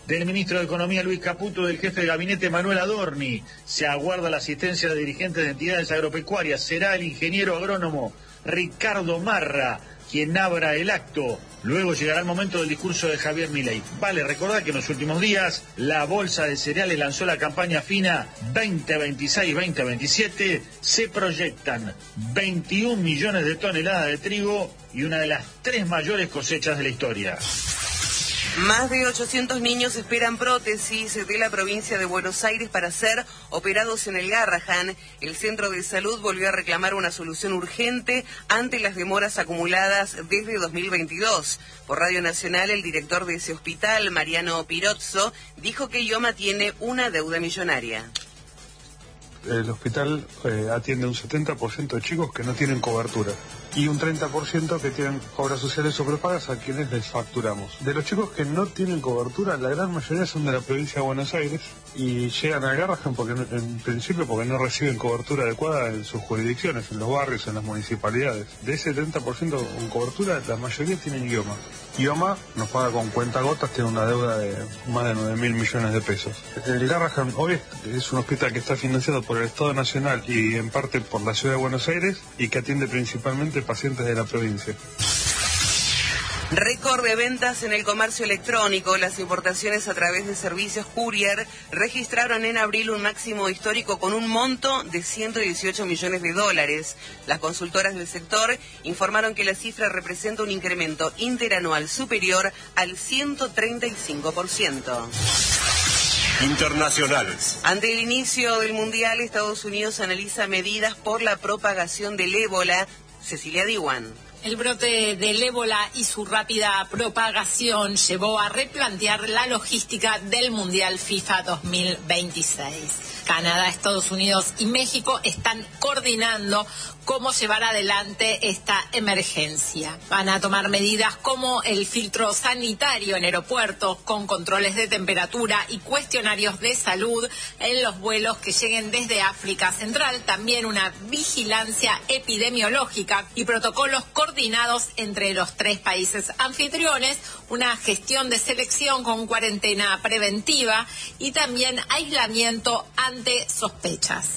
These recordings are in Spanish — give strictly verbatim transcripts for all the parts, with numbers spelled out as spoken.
del ministro de Economía Luis Caputo y del jefe de gabinete Manuel Adorni. Se aguarda la asistencia de dirigentes de entidades agropecuarias. Será el ingeniero agrónomo Ricardo Marra quien abra el acto. Luego llegará el momento del discurso de Javier Milei. Vale recordar que en los últimos días la Bolsa de Cereales lanzó la campaña fina veinte veintiséis veinte veintisiete. Se proyectan veintiún millones de toneladas de trigo y una de las tres mayores cosechas de la historia. Más de ochocientos niños esperan prótesis de la provincia de Buenos Aires para ser operados en el Garrahan. El centro de salud volvió a reclamar una solución urgente ante las demoras acumuladas desde dos mil veintidós. Por Radio Nacional, el director de ese hospital, Mariano Pirozzo, dijo que IOMA tiene una deuda millonaria. El hospital eh, atiende un setenta por ciento de chicos que no tienen cobertura y un treinta por ciento que tienen obras sociales o prepagas a quienes les facturamos. De los chicos que no tienen cobertura, la gran mayoría son de la provincia de Buenos Aires y llegan a Garrahan porque no, en principio porque no reciben cobertura adecuada en sus jurisdicciones, en los barrios, en las municipalidades. De ese treinta por ciento con cobertura, la mayoría tienen IOMA. IOMA nos paga con cuentagotas, tiene una deuda de más de nueve mil millones de pesos. El Garrahan hoy es un hospital que está financiado por el Estado Nacional y en parte por la Ciudad de Buenos Aires y que atiende principalmente pacientes de la provincia. Récord de ventas en el comercio electrónico. Las importaciones a través de servicios courier registraron en abril un máximo histórico con un monto de ciento dieciocho millones de dólares. Las consultoras del sector informaron que la cifra representa un incremento interanual superior al ciento treinta y cinco por ciento. Internacionales. Ante el inicio del Mundial, Estados Unidos analiza medidas por la propagación del ébola. Cecilia Diwan. El brote del ébola y su rápida propagación llevó a replantear la logística del Mundial FIFA dos mil veintiséis. Canadá, Estados Unidos y México están coordinando cómo llevar adelante esta emergencia. Van a tomar medidas como el filtro sanitario en aeropuertos con controles de temperatura y cuestionarios de salud en los vuelos que lleguen desde África Central, también una vigilancia epidemiológica y protocolos coordinados entre los tres países anfitriones, una gestión de selección con cuarentena preventiva y también aislamiento ante sospechas.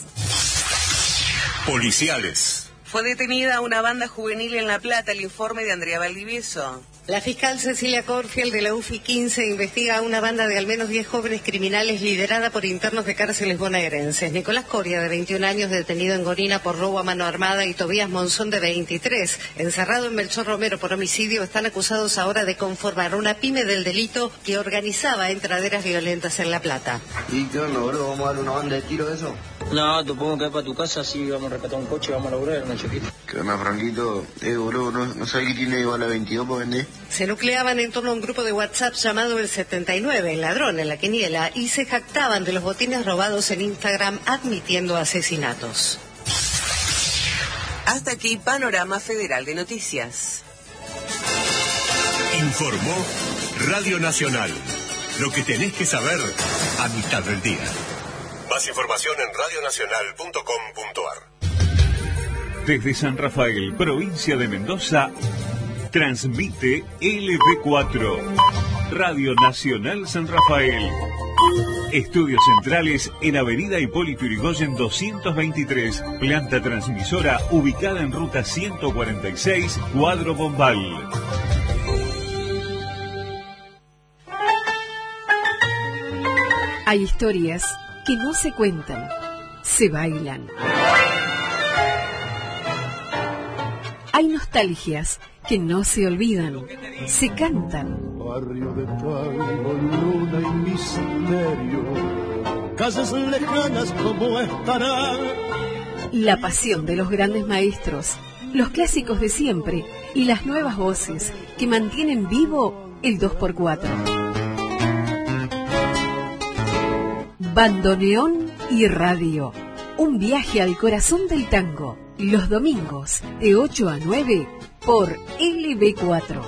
Policiales. Fue detenida una banda juvenil en La Plata, el informe de Andrea Valdivieso. La fiscal Cecilia Corfield de la U F I quince investiga a una banda de al menos diez jóvenes criminales liderada por internos de cárceles bonaerenses. Nicolás Coria, de veintiún años, detenido en Gorina por robo a mano armada, y Tobías Monzón, de veintitrés, encerrado en Melchor Romero por homicidio, están acusados ahora de conformar una pyme del delito que organizaba entraderas violentas en La Plata. ¿Y qué onda, boludo? ¿Vamos a darle una banda de tiro de eso? No, te pongo que ir para tu casa, así vamos a rescatar un coche y vamos a laburar una chiquita. ¿Qué onda, Franquito? Eh, boludo, ¿no, no sabes que tiene igual a veintidós para vender? Se nucleaban en torno a un grupo de WhatsApp llamado El setenta y nueve, el ladrón en la quiniela, y se jactaban de los botines robados en Instagram admitiendo asesinatos. Hasta aquí Panorama Federal de Noticias. Informó Radio Nacional. Lo que tenés que saber a mitad del día. Más información en radio nacional punto com punto a r. Desde San Rafael, provincia de Mendoza, transmite L B cuatro, Radio Nacional San Rafael. Estudios centrales en Avenida Hipólito Yrigoyen doscientos veintitrés, planta transmisora ubicada en ruta ciento cuarenta y seis, Cuadro Bombal. Hay historias que no se cuentan, se bailan. Hay nostalgias que no se olvidan, se cantan. Barrio de tango, luna y misterio, casas lejanas como estarán. La pasión de los grandes maestros, los clásicos de siempre y las nuevas voces que mantienen vivo el dos por cuatro. Bandoneón y radio. Un viaje al corazón del tango. Los domingos de ocho a nueve por L B cuatro.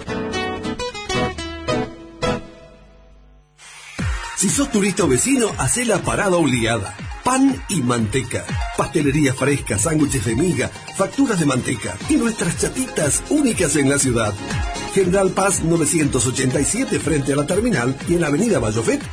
Si sos turista o vecino, hacé la parada obligada. Pan y manteca. Pastelería fresca, sándwiches de miga, facturas de manteca y nuestras chatitas únicas en la ciudad. General Paz novecientos ochenta y siete frente a la terminal y en la avenida Bayofet